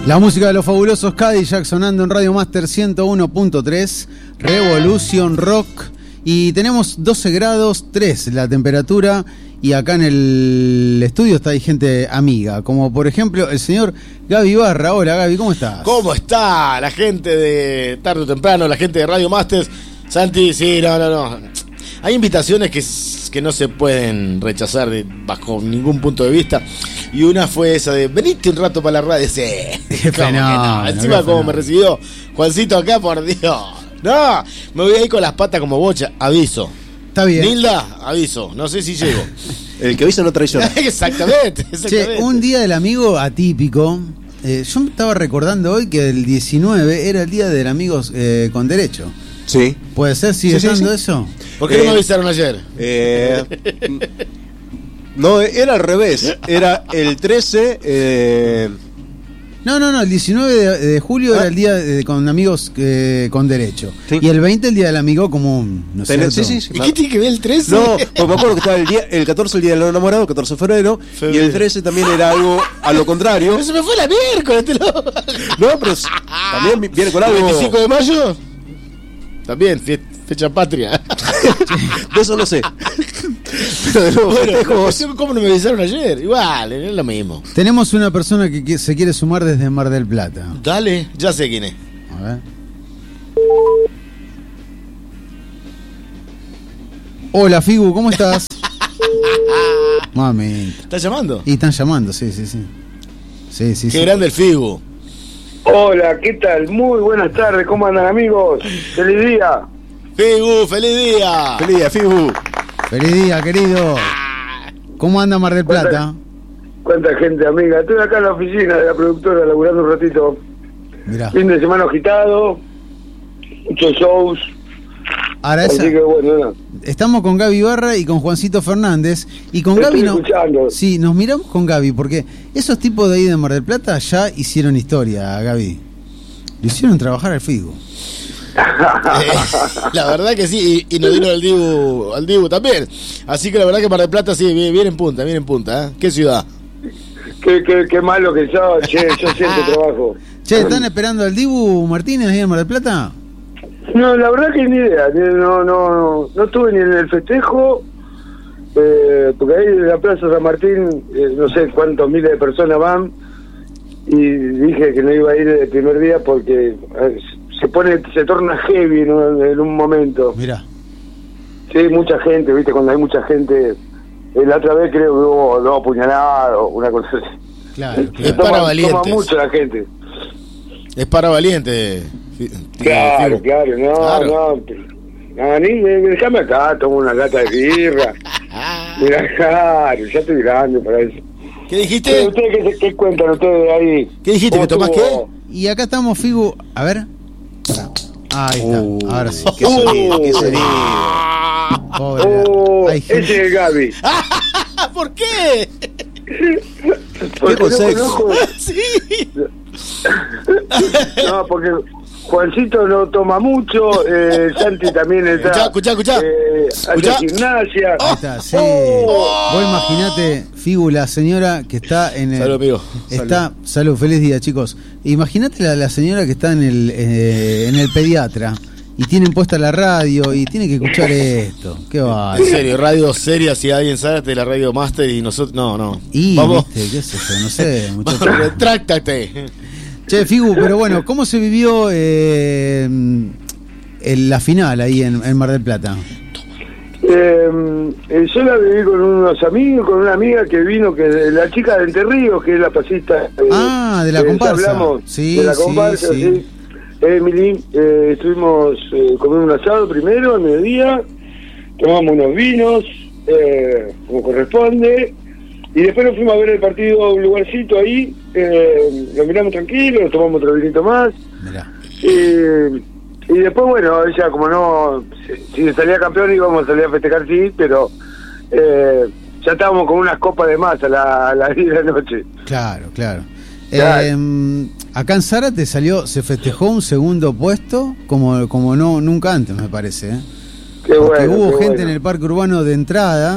La música de los fabulosos Cadillac sonando en Radio Master 101.3, Revolution Rock. Y tenemos 12 grados 3 la temperatura. Y acá en el estudio está ahí gente amiga, como por ejemplo el señor Gaby Barra. Hola Gaby, ¿cómo estás? ¿Cómo está la gente de tarde o temprano, la gente de Radio Masters? Santi, sí, no. Hay invitaciones que no se pueden rechazar bajo ningún punto de vista. Y una fue esa de, venite un rato para la radio. Sí, no. Encima como me recibió Juancito acá, por Dios. No, me voy a ir con las patas como bocha, aviso. Está bien. Nilda, aviso, no sé si llego. El que avisa no traiciona. Exactamente. Che, un día del amigo atípico. Yo me estaba recordando hoy que el 19 era el día del amigo con derecho. Sí. ¿Puede ser? ¿Sigue estando eso? ¿Por qué no me avisaron ayer? No, era al revés. Era el 13. No, el 19 de julio era el día con amigos con derecho. Sí. Y el 20 el día del amigo común, ¿no es cierto? Sí. ¿Y qué tiene que ver el 13? No, porque me acuerdo que estaba el 14 el día del enamorado, el 14 de febrero, y el 13 también era algo a lo contrario. Pero se me fue la miércoles, No, pero también viene con algo. ¿El 25 de mayo? También, fecha patria. De eso no sé. Pero de nuevo, bueno, ¿cómo no me avisaron ayer? Igual, es lo mismo. Tenemos una persona que se quiere sumar desde Mar del Plata. Dale, ya sé quién es. A ver. Hola, Figu, ¿cómo estás? Mami. ¿Estás llamando? Y están llamando, sí. Sí. Qué grande el Figu. Hola, ¿qué tal? Muy buenas tardes, ¿cómo andan, amigos? ¡Feliz día! Figu, feliz día. Feliz día, Figu. Feliz día, querido. ¿Cómo anda Mar del Plata? ¿Cuánta gente, amiga? Estoy acá en la oficina de la productora laburando un ratito. Mirá. Fin de semana agitado, muchos shows. Ahora así que bueno, estamos con Gaby Barra y con Juancito Fernández. Y con Gaby sí, nos miramos con Gaby, porque esos tipos de ahí de Mar del Plata ya hicieron historia, Gaby. Le hicieron trabajar al Figu. La verdad que sí, y nos dieron al Dibu también. Así que la verdad que Mar del Plata sí, viene en punta, ¿eh? ¿Qué ciudad? Qué malo que sos, che, yo siento trabajo. Che, ¿están esperando al Dibu Martínez ahí en Mar del Plata? No, la verdad que ni idea, no estuve ni en el festejo, porque ahí en la Plaza San Martín, no sé cuántos miles de personas van, y dije que no iba a ir el primer día porque se torna heavy, ¿no? En un momento. Mira. Sí, mucha gente, viste, cuando hay mucha gente, la otra vez creo que hubo 2 apuñalados, una cosa así. Claro. Es para valientes. Toma mucho la gente. Es para valientes. Claro, no, déjame acá, tomo una lata de birra. Mira, claro, ya estoy grande para eso. ¿Qué dijiste? ¿Ustedes qué cuentan ustedes ahí? ¿Qué dijiste? ¿Que tomás qué? Y acá estamos, Figu, a ver. Ahí está, ahora sí. Qué sonido. Pobre. Ese es el Gaby. ¿Por qué? Porque consejo. Sí. No, porque Juancito no toma mucho, Santi también está. Escuchá. Hace gimnasia. Ahí está, sí. Vos imaginate, Figu, la señora que está en el... Salud, amigo. Salud, feliz día, chicos. Imaginate la señora que está en el pediatra y tienen puesta la radio y tiene que escuchar esto. Qué va. En serio, radio seria, si alguien sabe de la Radio Master y nosotros... No. Y, vamos. viste, qué sé yo, no sé, muchachos. Retráctate. Che, Figu, pero bueno, ¿cómo se vivió la final ahí en Mar del Plata? Yo la viví con unos amigos, con una amiga que vino, que la chica de Entre Ríos, que es la pasista. De la comparsa. Hablamos sí, de la comparsa, sí. Emily, estuvimos comiendo un asado primero, al mediodía, tomamos unos vinos, como corresponde, y después nos fuimos a ver el partido a un lugarcito ahí, lo miramos tranquilo, nos tomamos otro vinito más. Mirá. Y después, bueno, ella como no, si salía campeón íbamos a salir a festejar, sí, pero ya estábamos con unas copas de más a las 10 de la noche. Claro. Acá en Zárate se festejó un segundo puesto como no nunca antes, me parece. Qué porque bueno, hubo qué gente bueno. en el parque urbano de entrada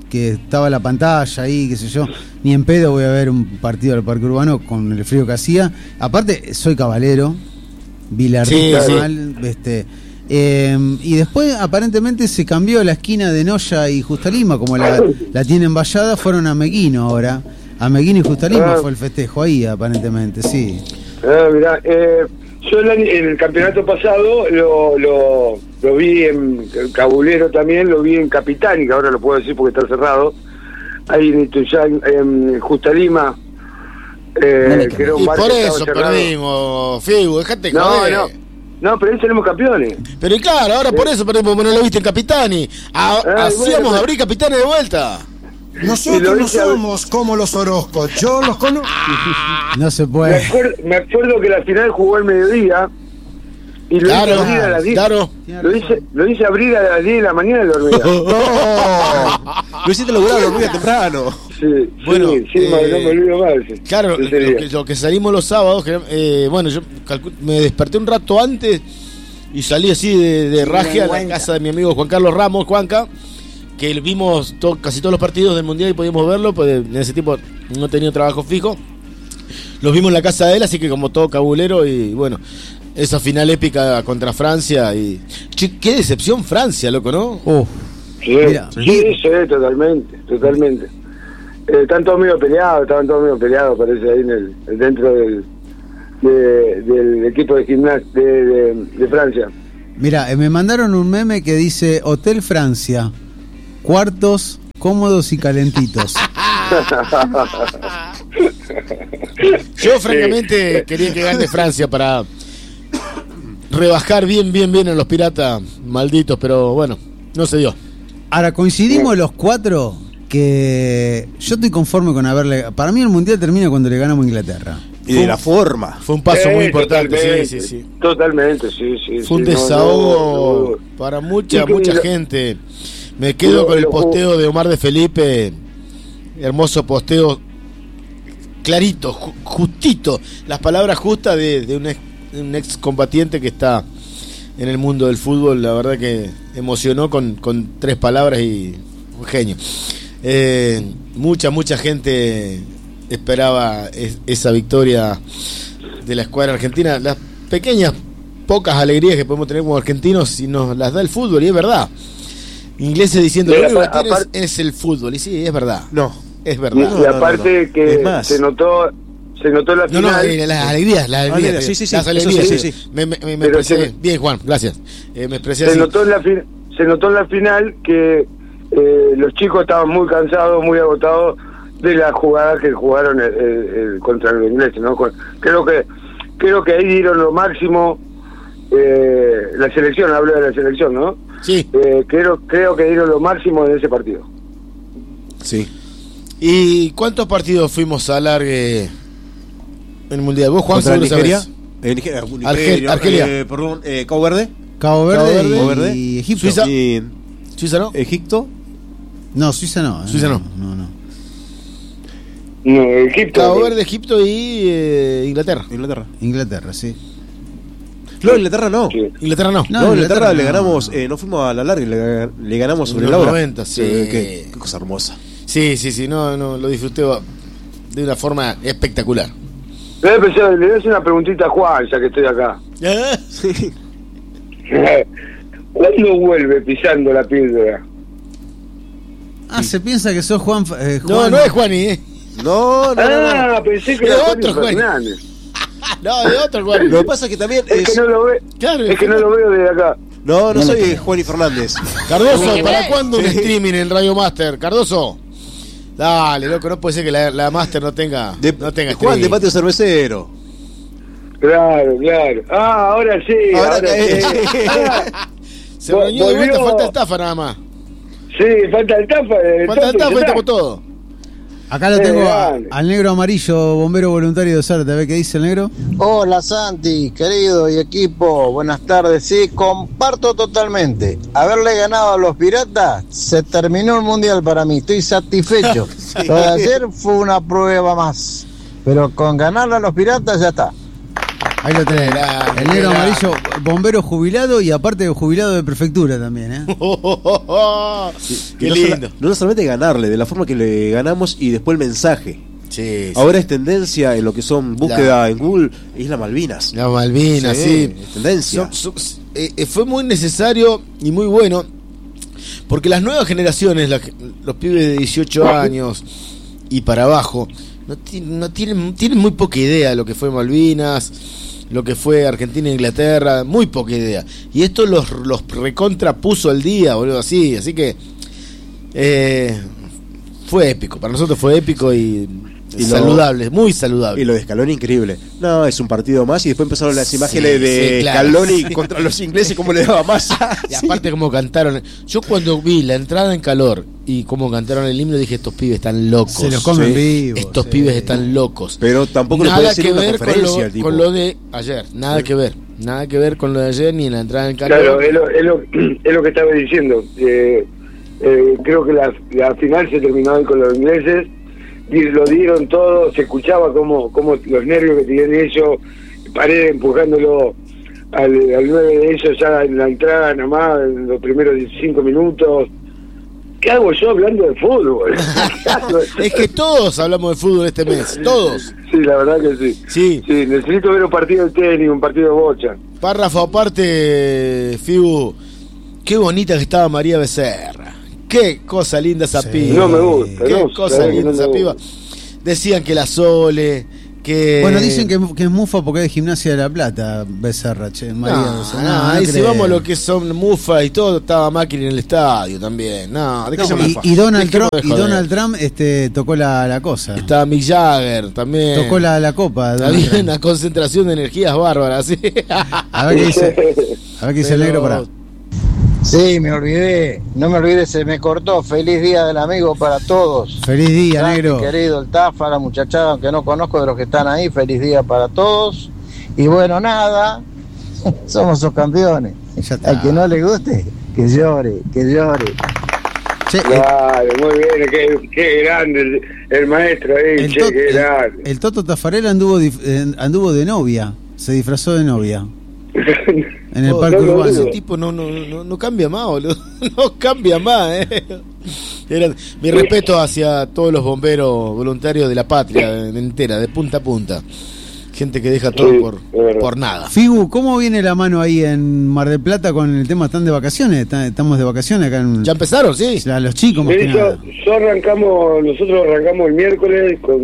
que estaba la pantalla ahí, qué sé yo, ni en pedo voy a ver un partido del Parque Urbano con el frío que hacía. Aparte, soy cabalero, bilardista Sí, sí. mal, y después aparentemente se cambió la esquina de Noya y Justa Lima, como la tienen vallada, fueron a Meguino ahora. A Meguino y Justa Lima fue el festejo ahí, aparentemente, sí. Mirá, yo en el campeonato pasado lo vi en Cabulero también, lo vi en Capitani, que ahora lo puedo decir porque está cerrado, ahí en Ituzaingó, en Justa Lima, que era un Y bar por que estaba eso cerrado. perdimos, Figu, dejate joder. No, pero ahí salimos campeones. Pero y claro, ahora por eso perdimos, porque no lo viste en Capitani. Hacíamos bueno, abrir Capitani de vuelta. Y lo Nosotros no hice- somos como los Orozcos. Yo los conozco. No se puede. Me acuerdo que la final jugó al mediodía y lo hice abrir a las 10. Claro. Lo hice abrir a las 10 de la mañana y dormía. ¡No! Lo hiciste lograr dormir temprano. Sí, Bueno, sí, no me olvido más. Sí. Claro, Ese día. lo que salimos los sábados, bueno, yo me desperté un rato antes y salí así de raje a la casa de mi amigo Juan Carlos Ramos, Juanca, que vimos casi todos los partidos del Mundial y podíamos verlo, pues en ese tiempo no tenía trabajo fijo. Los vimos en la casa de él, así que como todo cabulero, y bueno, esa final épica contra Francia. Y che, qué decepción Francia, loco, ¿no? Sí, Mira. sí, totalmente. Estaban todos medio peleados, parece, ahí dentro del equipo de gimnasia de Francia. Mira, me mandaron un meme que dice Hotel Francia, cuartos cómodos y calentitos. Yo francamente quería que gane Francia para rebajar bien en los piratas malditos, pero bueno, no se dio. Ahora, coincidimos los cuatro que yo estoy conforme con haberle... Para mí el Mundial termina cuando le ganamos a Inglaterra. Y de la forma. Fue un paso muy importante, sí. Totalmente, sí. Fue un sí, desahogo no. para mucha Y gente. Me quedo con el posteo de Omar de Felipe, hermoso posteo, clarito, justito, las palabras justas de un ex combatiente que está en el mundo del fútbol. La verdad que emocionó con 3 palabras y un genio. Mucha gente esperaba esa victoria de la escuadra argentina. Las pequeñas, pocas alegrías que podemos tener como argentinos si nos las da el fútbol, y es verdad. Ingleses diciendo lo único que tiene es el fútbol, y sí, es verdad. No. Es verdad. Y aparte que Es más. se notó la final. Las alegrías. Sí. Las alegrías. Eso sí. Me Pero expresé bien, Juan, gracias. Me expresé Se así. notó en la final que los chicos estaban muy cansados, muy agotados de la jugada que jugaron contra los ingleses, ¿no? Creo que ahí dieron lo máximo. La selección, hablo de la selección, ¿no? Sí. Creo que dieron lo máximo en ese partido. Sí. ¿Y cuántos partidos fuimos a alargue en el Mundial? ¿Vos, Juan, ¿Contra seguro Nigeria? sabés? Nigeria. Argelia. Perdón, Cabo Verde. Cabo Verde, Cabo Verde. y Egipto. Suiza. Y ¿Suiza no? Egipto. No, Suiza no. Suiza no. No. No, Egipto. Cabo Verde, Egipto y Inglaterra. Inglaterra, sí. No, Inglaterra no. Sí. Inglaterra no. No, No, Inglaterra le no. ganamos, no fuimos a la larga, le ganamos sobre En la los hora. 90, sí. Qué cosa hermosa. Sí, no, lo disfruté de una forma espectacular. Le voy a hacer una preguntita a Juan, ya que estoy acá. Sí. ¿Cuándo vuelve pisando la píldora? Se piensa que sos Juan. No, no es Juani, No. Pensé que Es era otro Juan Juan. Fernández. No, de otro Juani. Lo que pasa es que también Es que no lo ve. Claro, Es que no lo veo desde acá. No soy Juan y Fernández. Cardoso, ¿para cuándo un streaming en Radio Master? Cardoso. Dale, loco, no puede ser que la Master no tenga Juan streaming. de patio cervecero. Claro. Ahora sí. Ahora que- sí. Se reunió de vuelta, volvió. falta estafa nada más. Sí, falta el tapa. Falta estafa y estamos todo. Acá lo tengo Dale. al negro amarillo, bombero voluntario de Zárate. A ver qué dice el negro. Hola Santi, querido y equipo, buenas tardes. Sí, comparto totalmente. Haberle ganado a los piratas, se terminó el mundial para mí, estoy satisfecho. Lo de ayer fue una prueba más, pero con ganarle a los piratas ya está. Ahí lo tenés. Grande, El negro grande. amarillo, bombero jubilado y aparte jubilado de prefectura también, ¿eh? Qué Y no lindo. no solamente ganarle, de la forma que le ganamos y después el mensaje. Sí, sí. Ahora es tendencia en lo que son búsqueda en Google, Isla Malvinas. La Malvinas, sí. Es tendencia. Fue muy necesario y muy bueno, porque las nuevas generaciones, los pibes de 18 años y para abajo, tienen muy poca idea de lo que fue Malvinas, lo que fue Argentina e Inglaterra, muy poca idea. Y esto los recontrapuso al día, boludo, así que fue épico, para nosotros fue épico y saludable, muy saludable. Y lo de Scaloni increíble. No, es un partido más. Y después empezaron las imágenes de sí, claro. Scaloni contra los ingleses, cómo le daba masa. Y aparte como cantaron, yo cuando vi la entrada en calor y cómo cantaron el himno dije, estos pibes están locos. Se los comen vivos. Estos sí. pibes están locos. Pero tampoco le puede Nada decir que una ver conferencia al tipo. con lo de ayer, nada que ver con lo de ayer ni en la entrada en calor. Claro, es lo que estaba diciendo. Creo que la final se terminó ahí con los ingleses y lo dieron todo, se escuchaba como los nervios que tenían ellos, Paredes empujándolo al 9 de ellos ya en la entrada nada más, en los primeros 15 minutos. ¿Qué hago yo hablando de fútbol? Es que todos hablamos de fútbol este mes, todos. Sí, la verdad que sí. Sí. Sí, necesito ver un partido de tenis, un partido de bocha. Párrafo aparte, Fibu, qué bonita que estaba María Becerra. Qué cosa linda esa Sí. piba. No me gusta, Qué no, cosa sabés que linda no me esa piba. Decían que la Sole, que... Bueno, dicen que es mufa porque es de Gimnasia de la Plata, Becerra, che, María Becerra. No, ahí si creo. vamos a lo que son mufas y todo, estaba Macri en el estadio también. No, ¿de qué No, se mufa? y Donald Dejemos Trump, de joder. tocó la cosa. Estaba Mick Jagger también. Tocó la copa. Donald Había Trump. una concentración de energías bárbaras, ¿sí? A ver qué dice. A ver qué dice el negro para. Sí, me olvidé. No me olvidé, se me cortó. Feliz día del amigo para todos. Feliz día, Santi, negro. querido, el Tafa, la muchachada, aunque no conozco de los que están ahí, feliz día para todos. Y bueno, nada, somos sus campeones. Ya está. Al que no le guste, que llore, que llore. Che, Claro, muy bien, qué grande el maestro ahí, che, qué grande. el Toto Tafarel anduvo de novia. Se disfrazó de novia. En el parque no, urbano. Ese tipo no cambia más, boludo. No cambia más, mi respeto hacia todos los bomberos voluntarios de la patria entera, de punta a punta. Gente que deja todo Sí, es verdad. por nada. Figu, ¿cómo viene la mano ahí en Mar del Plata con el tema? ¿Están de vacaciones? ¿Estamos de vacaciones acá en ¿Ya empezaron? Sí. los chicos más Sí, que nada? nosotros arrancamos el miércoles con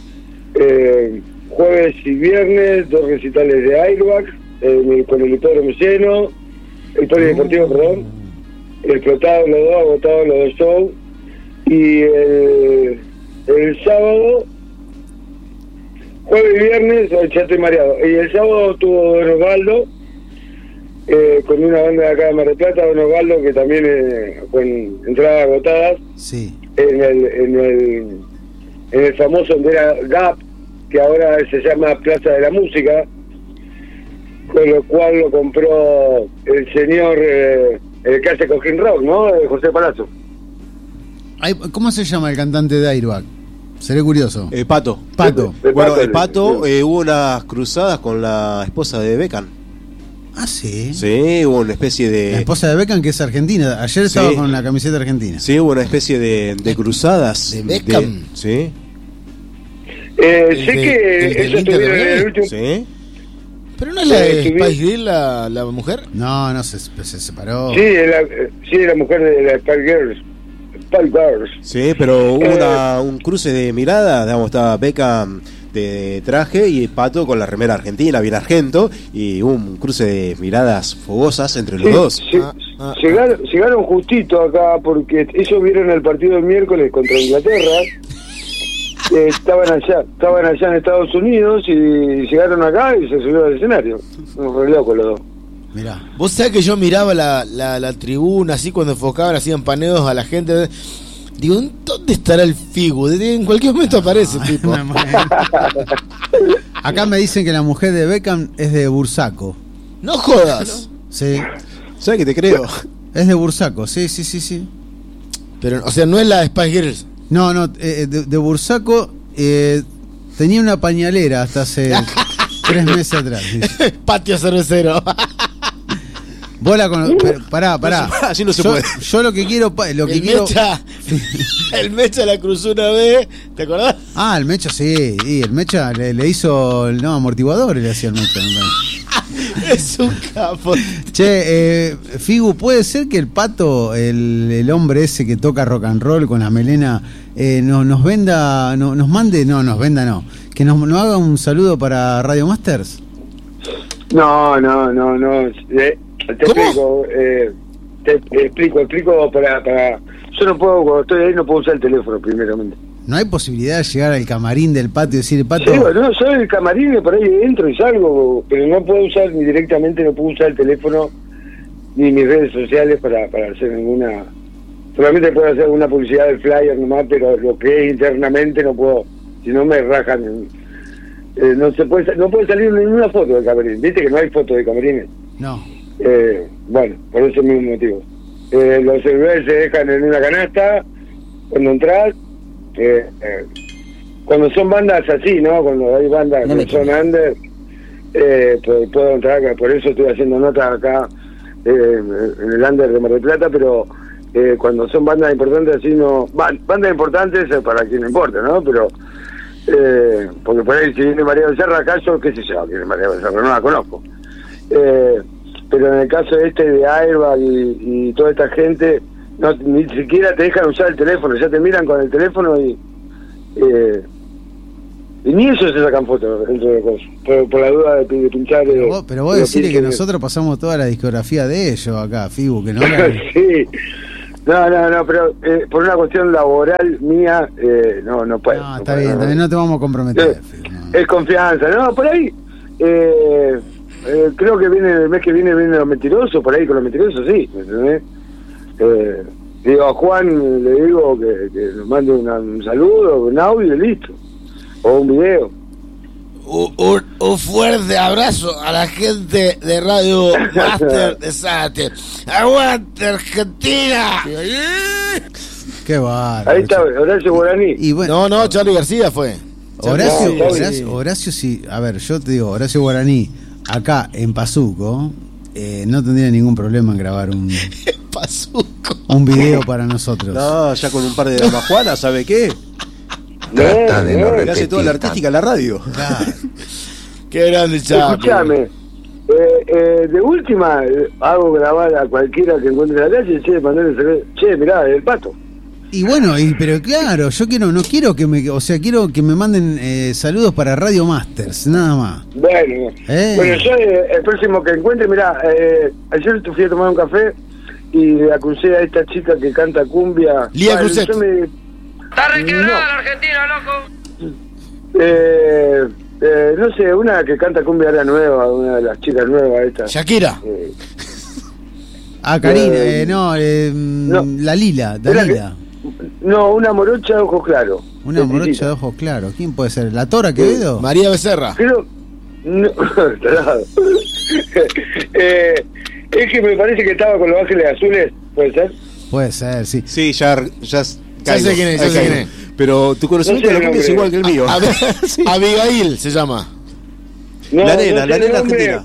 jueves y viernes, 2 recitales de Airbag, con el hipódromo lleno, el polideportivo, perdón, explotado los dos, agotados los dos shows, y el sábado, jueves y viernes, ya estoy mareado, y el sábado tuvo Don Osvaldo, con una banda de acá de Mar del Plata, Don Osvaldo, que también con entradas agotadas, Sí. en el famoso donde era Gap, que ahora se llama Plaza de la Música, con lo cual lo compró el señor, el que hace Cojín Rock, ¿no? José Palazzo. Ay, ¿cómo se llama el cantante de Airbag? Seré curioso. Pato. Pato. Bueno, Pato, el Pato hubo unas cruzadas con la esposa de Beckham. Ah, sí. Sí, hubo una especie de... La esposa de Beckham, que es argentina. Ayer estaba Sí. con la camiseta argentina. Sí, hubo una especie de cruzadas. de Beckham. Sí, Sé que el del ellos Inter de tuvieron en el Miami. último... sí. Pero no es la de Sí, Spice Girl la mujer. No, se separó. Sí, la mujer de la Spice Girls. Spice Girls. Sí, pero hubo un cruce de miradas, digamos, estaba Beckham de traje y el Pato con la remera argentina, bien argento, y hubo un cruce de miradas fogosas entre los dos. Llegaron justito acá porque ellos vieron el partido del miércoles contra Inglaterra. Estaban allá en Estados Unidos y llegaron acá y se subieron al escenario. Unos re locos los dos. Mirá. Vos sabés que yo miraba la tribuna así cuando enfocaban, hacían paneos a la gente. Digo, ¿dónde estará el Figu? En cualquier momento aparece el tipo. Acá me dicen que la mujer de Beckham es de Bursaco. No jodas. Sí. ¿Sabes que te creo? Es de Bursaco, sí. Pero, o sea, no es la de Spice Girls. No, de Bursaco tenía una pañalera hasta hace 3 meses atrás. Dice. Patio cervecero. Bola con. Pará. Así no se yo, puede. Yo lo que quiero. El Mecha la cruzó una vez, ¿te acordás? Ah, el Mecha sí. Y el Mecha le hizo. No, amortiguador le hacía el Mecha. Es un capo. Che, Figu, ¿puede ser que el Pato, el hombre ese que toca rock and roll con la melena, nos venda, nos mande, nos venda no, que nos haga un saludo para Radio Masters? No. Te explico para. Yo no puedo, cuando estoy ahí, no puedo usar el teléfono, primeramente. ¿No hay posibilidad de llegar al camarín del Pato y decirle, Pato? Sí, bueno, soy el camarín y por ahí entro y salgo, pero no puedo usar ni directamente, no puedo usar el teléfono ni mis redes sociales para hacer ninguna. Solamente puedo hacer alguna publicidad del flyer nomás, pero lo que es internamente no puedo, si no me rajan. No puede salir ninguna foto del camarín. ¿Viste que no hay foto de camarines? No. Bueno, por ese mismo motivo. Los celulares se dejan en una canasta cuando entras. Cuando son bandas así, ¿no? Cuando hay bandas que son under, puedo entrar, por eso estoy haciendo notas acá en el under de Mar del Plata, pero cuando son bandas importantes así no... Bandas importantes para quien no importa, ¿no? Pero porque por ahí si viene María Becerra acá, yo qué sé yo, viene María Becerra, no la conozco. Pero en el caso de Airbag y toda esta gente, no, ni siquiera te dejan usar el teléfono, ya te miran con el teléfono y ni eso se sacan fotos dentro de cosas, por la duda de pinchar. Pero vos decís que nosotros pasamos toda la discografía de ellos acá, Figu, que no. Sí. No, pero por una cuestión laboral mía, no puedo. No, está bien, también no te vamos a comprometer. Es confianza, no, por ahí. Creo que el mes que viene los mentirosos, por ahí con los mentirosos, sí, ¿me entendés? Digo a Juan, le digo que nos mande un saludo, un audio y listo, o un video. Un fuerte abrazo a la gente de Radio Master de Zárate. ¡Aguante Argentina! Qué bárbaro. Ahí está Horacio Guaraní. Y bueno, No, Charly García fue. Horacio, sí. A ver, yo te digo, Horacio Guaraní, acá en Pazuco, no tendría ningún problema en grabar un video para nosotros. No, ya con un par de damas Juanas, ¿sabe qué? Trata de no Le hace toda la artística a la radio. Claro. Qué grande, Charly. Escuchame, de última hago grabar a cualquiera que encuentre en la calle, mirá, el Pato. Y bueno, pero claro, yo no quiero que quiero que me manden saludos para Radio Masters, nada más. Bueno, yo el próximo que encuentre, mirá, ayer fui a tomar un café y acusé a esta chica que canta cumbia. Lía Cruzet. Está requebrada la Argentina, loco. No sé, una que canta cumbia ahora nueva, una de las chicas nuevas esta. Shakira. Karina, no, la Lila, Dalila. No, una morocha de ojos claros. Una morocha de ojos claros. ¿Quién puede ser? ¿La Tora Quevedo? María Becerra. Pero no, es que me parece que estaba con los Ángeles Azules, ¿puede ser? Puede ser, sí. Sí, ya sé quién es. Pero tu conocimiento de la cumbia es igual que el mío. Sí. Abigail se llama. No, la nena argentina.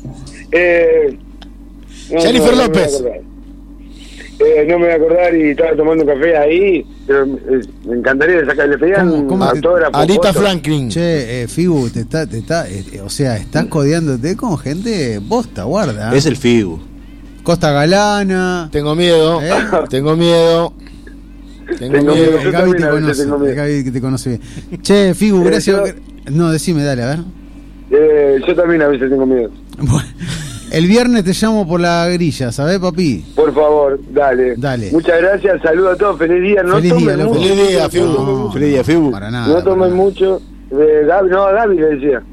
Jennifer López. No me voy a acordar y estaba tomando un café ahí, pero me encantaría sacar, le pedían ¿Cómo autógrafo. Anita Franklin. Che, Figu, o sea, estás codeándote con gente bosta, guarda. Es el Figu. Costa Galana. Tengo miedo. Tengo miedo. El Gaby te conoce bien. Che, Figu, gracias. No, decime, dale, a ver. Yo también a veces tengo miedo. Bueno, el viernes te llamo por la grilla, ¿sabés, papi? Por favor, dale. Muchas gracias, saludos a todos, feliz día. No feliz tomen día, mucho. Feliz día, Figu. Feliz día, Figu. Para nada. No tomen mucho. A Gaby le decía.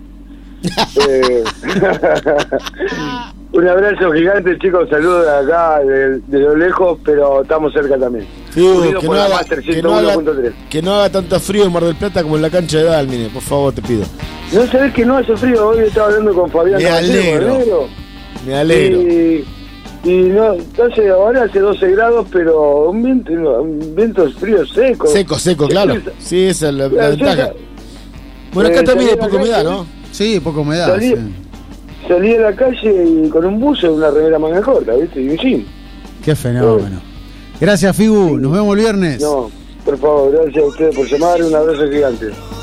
Un abrazo gigante, chicos. Saludos de acá, de lo lejos, pero estamos cerca también. Figu, Unido por la Master 101.3. que no haga tanto frío en Mar del Plata como en la cancha de Dalmine, por favor, te pido. No sabés que no hace frío. Hoy estaba hablando con Fabián. Me alegro. Y no, entonces ahora hace 12 grados, pero un viento frío seco. Seco, claro. Sí, esa es la ventaja. Bueno, acá también hay poca humedad, ¿no? Sí, poca humedad. Salí, Sí. salí a la calle y con un buzo, una remera manga corta, ¿viste? Y un jean. Qué fenómeno. Gracias, Figu. Nos vemos el viernes. No, por favor, gracias a ustedes por llamar. Un abrazo gigante.